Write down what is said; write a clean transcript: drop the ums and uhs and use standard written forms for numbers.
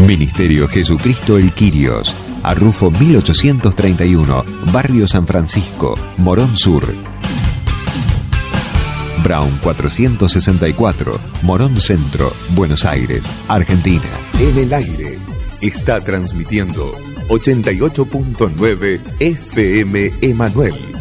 Ministerio Jesucristo El Quirios, Arrufo 1831, Barrio San Francisco, Morón Sur. Brown 464, Morón Centro, Buenos Aires, Argentina. En el aire está transmitiendo 88.9 FM Emanuel.